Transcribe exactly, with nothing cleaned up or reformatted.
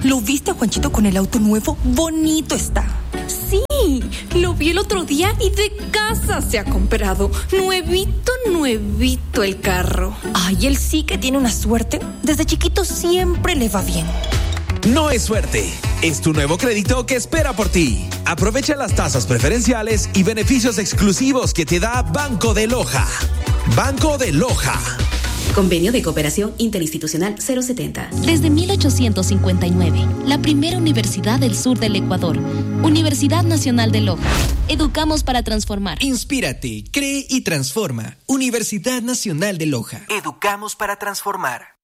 ¿Lo viste a Juanchito con el auto nuevo? Bonito está. Sí, lo vi el otro día y de casa se ha comprado. Nuevito, nuevito el carro. Ay, él sí que tiene una suerte. Desde chiquito siempre le va bien. No es suerte, es tu nuevo crédito que espera por ti. Aprovecha las tasas preferenciales y beneficios exclusivos que te da Banco de Loja. Banco de Loja. Convenio de Cooperación Interinstitucional cero setenta. Desde mil ochocientos cincuenta y nueve, la primera universidad del sur del Ecuador, Universidad Nacional de Loja. Educamos para transformar. Inspírate, cree y transforma. Universidad Nacional de Loja. Educamos para transformar.